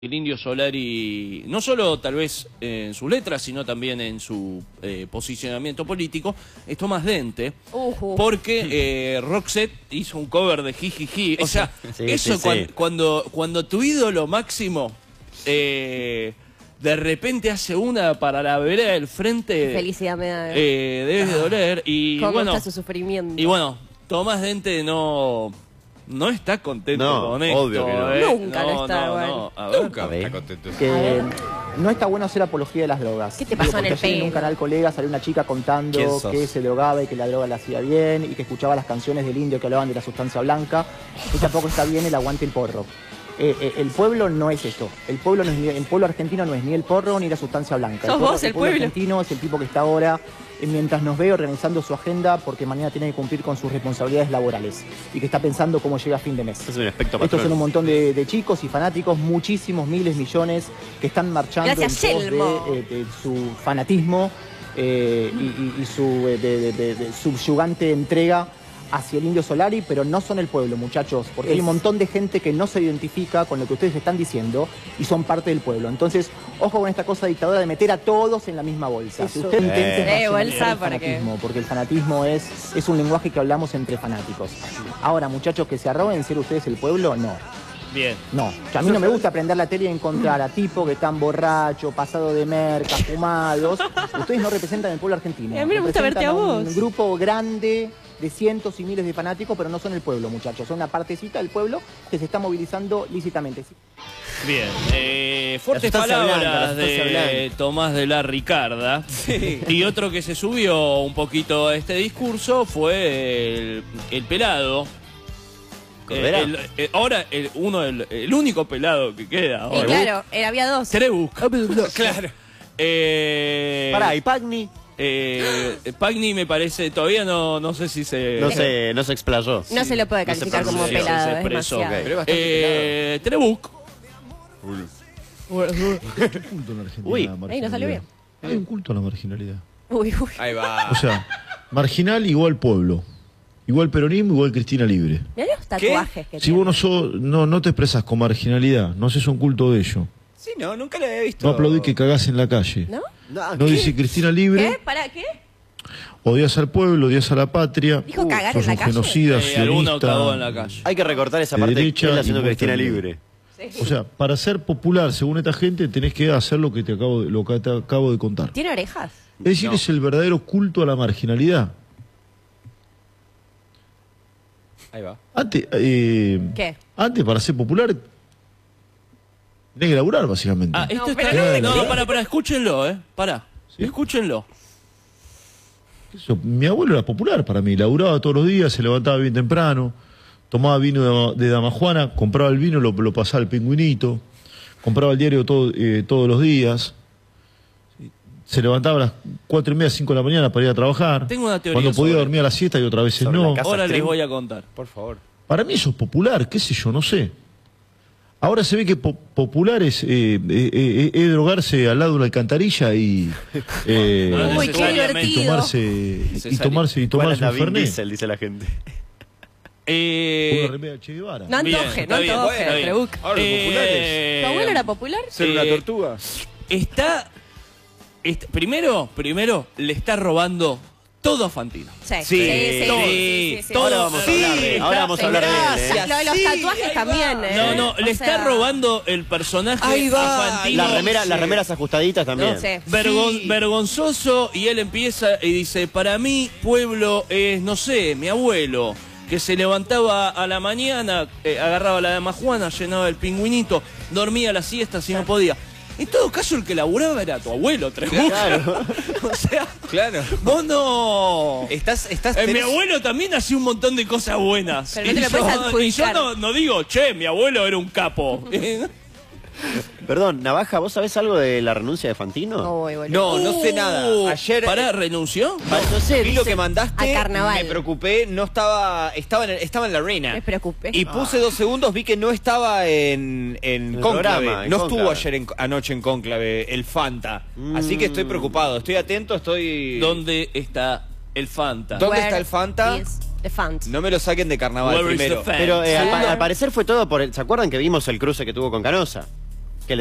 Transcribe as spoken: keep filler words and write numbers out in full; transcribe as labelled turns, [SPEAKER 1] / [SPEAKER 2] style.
[SPEAKER 1] El Indio Solari, no solo tal vez en sus letras, sino también en su eh, posicionamiento político, es Tomás Dente, uh-huh. porque eh, Roxette hizo un cover de Jijiji. O sea, sí, eso sí, cuando, sí. Cuando, cuando tu ídolo máximo eh, de repente hace una para la vereda del frente,
[SPEAKER 2] qué felicidad me da.
[SPEAKER 1] Eh, debe de doler. Y
[SPEAKER 2] ¿Cómo
[SPEAKER 1] bueno,
[SPEAKER 2] está su sufrimiento?
[SPEAKER 1] Y bueno, Tomás Dente no... No está contento
[SPEAKER 3] no,
[SPEAKER 1] con esto.
[SPEAKER 3] Obvio que no.
[SPEAKER 1] ¿eh?
[SPEAKER 2] Nunca no, no está,
[SPEAKER 1] no,
[SPEAKER 2] bueno.
[SPEAKER 1] no. A ver,
[SPEAKER 3] Nunca está contento.
[SPEAKER 4] Que no está bueno hacer apología de las drogas.
[SPEAKER 2] ¿Qué te pasó en el
[SPEAKER 4] pedo? En un canal colega salió una chica contando que se drogaba y que la droga la hacía bien y que escuchaba las canciones del indio que hablaban de la sustancia blanca. Y tampoco está bien el aguante el porro. Eh, eh, el pueblo no es esto. El pueblo, no es ni, el pueblo argentino no es ni el porro ni la sustancia blanca.
[SPEAKER 2] ¿Sos
[SPEAKER 4] el pueblo,
[SPEAKER 2] vos el,
[SPEAKER 4] el pueblo
[SPEAKER 2] pueblo?
[SPEAKER 4] argentino es el tipo que está ahora, eh, mientras nos ve organizando su agenda porque mañana tiene que cumplir con sus responsabilidades laborales y que está pensando cómo llega a fin de mes.
[SPEAKER 3] Es un aspecto patrón.
[SPEAKER 4] Estos son un montón de, de chicos y fanáticos, muchísimos, miles, millones, que están marchando
[SPEAKER 2] Gracias,
[SPEAKER 4] en pos
[SPEAKER 2] Yelmo.
[SPEAKER 4] de, eh, de su fanatismo eh, y, y, y su eh, de, de, de, de subyugante entrega hacia el Indio Solari, pero no son el pueblo, muchachos, porque es... hay un montón de gente que no se identifica con lo que ustedes están diciendo y son parte del pueblo. Entonces, ojo con esta cosa dictadora de meter a todos en la misma bolsa.
[SPEAKER 2] Eso.
[SPEAKER 4] Si usted intenta
[SPEAKER 2] eh, bolsa,
[SPEAKER 4] el fanatismo, porque el fanatismo es, es un lenguaje que hablamos entre fanáticos. Ahora, muchachos, que se arroben ser ustedes el pueblo, no.
[SPEAKER 1] Bien.
[SPEAKER 4] No, que a mí no me gusta prender la tele y encontrar a tipos que están borrachos, pasados de merca, fumados. Ustedes no representan el pueblo argentino.
[SPEAKER 2] Y a mí me gusta verte a vos.
[SPEAKER 4] Un grupo grande de cientos y miles de fanáticos, pero no son el pueblo, muchachos. Son una partecita del pueblo que se está movilizando lícitamente. ¿Sí?
[SPEAKER 1] Bien. Eh, fuertes palabras
[SPEAKER 3] blanca,
[SPEAKER 1] de Tomás de la Ricarda. Sí. Y otro que se subió un poquito a este discurso fue el, el pelado. El, el, el, ahora el, uno el, el único pelado que queda.
[SPEAKER 2] Y claro, eh, había dos.
[SPEAKER 1] Trebuch. Claro. Eh,
[SPEAKER 3] Pará, ¿y Pagni?
[SPEAKER 1] Eh, Pagni me parece, todavía no, no sé si se...
[SPEAKER 3] No se, no se explayó.
[SPEAKER 2] No sí. se lo puede calificar no como
[SPEAKER 1] sí,
[SPEAKER 2] pelado,
[SPEAKER 1] se
[SPEAKER 2] es
[SPEAKER 1] expresó.
[SPEAKER 2] demasiado.
[SPEAKER 1] Okay. Eh, Trebuch.
[SPEAKER 5] Hay un culto en Argentina.
[SPEAKER 2] Uy, ahí no salió bien.
[SPEAKER 5] Hay un culto a la marginalidad.
[SPEAKER 2] Uy, uy.
[SPEAKER 3] Ahí va.
[SPEAKER 5] O sea, marginal igual pueblo. Igual peronismo, igual Cristina Libre.
[SPEAKER 2] Mirá los tatuajes que
[SPEAKER 5] Si
[SPEAKER 2] tiene.
[SPEAKER 5] vos no, sos, no, no te expresas con marginalidad, no haces un culto de ello.
[SPEAKER 3] Sí, no, nunca lo había visto.
[SPEAKER 5] No aplaudís que cagás en la calle.
[SPEAKER 2] ¿No?
[SPEAKER 5] No, no dice Cristina Libre.
[SPEAKER 2] ¿Qué? ¿Para qué?
[SPEAKER 5] Odias al pueblo, odias a la patria.
[SPEAKER 2] ¿Dijo cagar
[SPEAKER 5] sos
[SPEAKER 2] en la
[SPEAKER 5] un
[SPEAKER 2] calle?
[SPEAKER 5] genocida,
[SPEAKER 1] Eh, alguno
[SPEAKER 5] sionista.
[SPEAKER 1] cagó en la calle.
[SPEAKER 3] Hay que recortar esa
[SPEAKER 5] de
[SPEAKER 3] parte
[SPEAKER 5] derecha
[SPEAKER 3] que él haciendo
[SPEAKER 5] y
[SPEAKER 3] Cristina
[SPEAKER 5] muy
[SPEAKER 3] Libre.
[SPEAKER 2] Sí.
[SPEAKER 5] O sea, para ser popular, según esta gente, tenés que hacer lo que te acabo de, lo que te acabo de contar.
[SPEAKER 2] ¿Tiene orejas?
[SPEAKER 5] Es decir,
[SPEAKER 3] No.
[SPEAKER 5] es el verdadero culto a la marginalidad.
[SPEAKER 3] Ahí va.
[SPEAKER 5] Antes, eh,
[SPEAKER 2] ¿Qué?
[SPEAKER 5] antes, para ser popular, tenés que laburar, básicamente.
[SPEAKER 1] Ah, esto
[SPEAKER 2] No,
[SPEAKER 1] está...
[SPEAKER 2] pero
[SPEAKER 1] No, no, para, para, escúchenlo, eh. Pará.
[SPEAKER 5] ¿Sí?
[SPEAKER 1] Escúchenlo.
[SPEAKER 5] Eso, mi abuelo era popular para mí, laburaba todos los días, se levantaba bien temprano, tomaba vino de, de Damajuana, compraba el vino, lo, lo pasaba al pingüinito, compraba el diario todo, eh, todos los días, se levantaba a las cuatro y media, cinco de la mañana para ir a trabajar.
[SPEAKER 1] Tengo una teoría
[SPEAKER 5] Cuando podía
[SPEAKER 1] sobre-
[SPEAKER 5] dormir a la siesta y otras veces
[SPEAKER 3] sobre
[SPEAKER 5] no.
[SPEAKER 3] la casa.
[SPEAKER 1] Ahora les
[SPEAKER 3] stream.
[SPEAKER 1] voy a contar.
[SPEAKER 3] Por favor.
[SPEAKER 5] Para mí eso es popular, qué sé yo, no sé. Ahora se ve que po popular es, eh, eh, eh, es drogarse al lado de una alcantarilla y, eh,
[SPEAKER 1] No,
[SPEAKER 2] Uy, qué
[SPEAKER 1] necesariamente.
[SPEAKER 5] y
[SPEAKER 2] divertido.
[SPEAKER 5] tomarse y
[SPEAKER 1] Necesario.
[SPEAKER 5] tomarse y tomarse
[SPEAKER 3] Igual
[SPEAKER 5] un
[SPEAKER 3] a Vin
[SPEAKER 5] fernet.
[SPEAKER 3] Diesel, dice la gente.
[SPEAKER 1] Eh,
[SPEAKER 5] Una remera de Che Guevara.
[SPEAKER 2] No
[SPEAKER 1] Bien,
[SPEAKER 2] antoje, no
[SPEAKER 1] está bien,
[SPEAKER 2] antoje,
[SPEAKER 1] está bien.
[SPEAKER 2] Trebuch.
[SPEAKER 3] Ahora los
[SPEAKER 1] Eh,
[SPEAKER 2] ¿Tu abuelo era popular?
[SPEAKER 3] ¿Ser una
[SPEAKER 1] Eh,
[SPEAKER 3] tortuga?
[SPEAKER 1] Está, está- primero, primero le está robando todo a Fantino.
[SPEAKER 2] Sí,
[SPEAKER 3] Sí,
[SPEAKER 2] sí,
[SPEAKER 1] todo,
[SPEAKER 2] sí, sí, sí, sí.
[SPEAKER 1] todo.
[SPEAKER 3] Ahora vamos a hablar de,
[SPEAKER 1] Sí,
[SPEAKER 3] ahora vamos a hablar de él, ¿eh?
[SPEAKER 2] Lo de los
[SPEAKER 1] Sí,
[SPEAKER 2] tatuajes
[SPEAKER 1] ahí
[SPEAKER 2] también,
[SPEAKER 1] va.
[SPEAKER 2] ¿eh?
[SPEAKER 1] No, no,
[SPEAKER 2] O
[SPEAKER 1] le
[SPEAKER 2] sea-
[SPEAKER 1] está robando el personaje
[SPEAKER 3] Ahí va.
[SPEAKER 1] a Fantino.
[SPEAKER 3] La remera, las remeras ajustaditas también.
[SPEAKER 2] No sé.
[SPEAKER 1] Vergon-
[SPEAKER 3] Sí.
[SPEAKER 1] Vergonzoso, y él empieza y dice, para mí pueblo es, no sé, mi abuelo, que se levantaba a la mañana, eh, agarraba la dama Juana, llenaba el pingüinito, dormía la siesta si no podía. En todo caso, el que laburaba era tu abuelo, Trebuch.
[SPEAKER 3] Claro.
[SPEAKER 1] O sea,
[SPEAKER 3] Claro.
[SPEAKER 1] vos no...
[SPEAKER 3] Estás, estás,
[SPEAKER 1] Eh, mi
[SPEAKER 3] tenés-
[SPEAKER 1] abuelo también hacía un montón de cosas buenas.
[SPEAKER 2] Pero no te
[SPEAKER 1] Y
[SPEAKER 2] lo
[SPEAKER 1] yo-
[SPEAKER 2] puedes
[SPEAKER 1] Y yo
[SPEAKER 2] adjudicar.
[SPEAKER 1] no, no digo, che, mi abuelo era un capo.
[SPEAKER 3] Perdón, Navaja, ¿vos sabés algo de la renuncia de Fantino?
[SPEAKER 2] Uy, boludo.
[SPEAKER 6] No, no sé nada. Ayer
[SPEAKER 1] ¿Pará, renunció?
[SPEAKER 3] No sé,
[SPEAKER 6] vi lo
[SPEAKER 3] dice-
[SPEAKER 6] que mandaste,
[SPEAKER 2] a Carnaval.
[SPEAKER 6] me preocupé, no estaba, estaba en, estaba en la arena.
[SPEAKER 2] Me preocupé.
[SPEAKER 6] Y puse dos segundos, vi que no estaba en, en
[SPEAKER 3] el
[SPEAKER 6] Cónclave.
[SPEAKER 3] programa, en
[SPEAKER 6] no
[SPEAKER 3] Cónclave.
[SPEAKER 6] estuvo ayer en- anoche en Cónclave, el Fanta. Así que estoy preocupado, estoy atento, estoy...
[SPEAKER 1] ¿Dónde está el Fanta?
[SPEAKER 6] ¿Dónde
[SPEAKER 2] Where
[SPEAKER 6] está el Fanta?
[SPEAKER 2] is the Fant?
[SPEAKER 6] No me lo saquen de carnaval
[SPEAKER 1] Where is
[SPEAKER 6] primero.
[SPEAKER 1] the Fanta?
[SPEAKER 3] Pero eh, al, pa-
[SPEAKER 2] Segundo.
[SPEAKER 3] al parecer fue todo por el, ¿se acuerdan que vimos el cruce que tuvo con Canosa?